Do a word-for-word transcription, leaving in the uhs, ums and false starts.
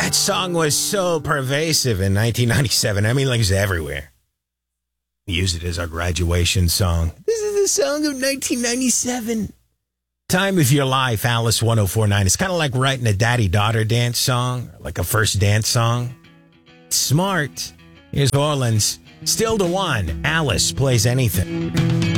That song was so pervasive in nineteen ninety-seven. I mean, like, it's everywhere. We used it as our graduation song. This is the song of nineteen ninety-seven. Time of Your Life, Alice one oh four point nine. It's kind of like writing a daddy-daughter dance song, like a first dance song. Smart. Here's Orleans. Still the one. Alice plays anything.